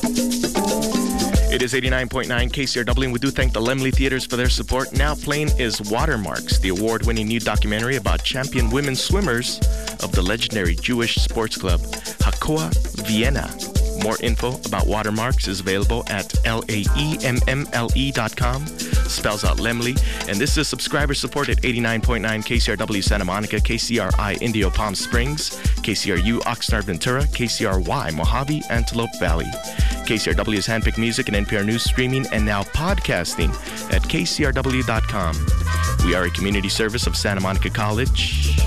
It is 89.9 KCRW, and we do thank the Lemley Theaters for their support. Now playing is Watermarks, the award-winning new documentary about champion women swimmers of the legendary Jewish sports club, Hakoah Vienna. More info about Watermarks is available at laemmle.com. Spells out Lemley. And this is subscriber support at 89.9 KCRW Santa Monica, KCRI Indio Palm Springs, KCRU Oxnard Ventura, KCRY Mojave Antelope Valley. KCRW's handpicked music and NPR News streaming and now podcasting at kcrw.com. We are a community service of Santa Monica College.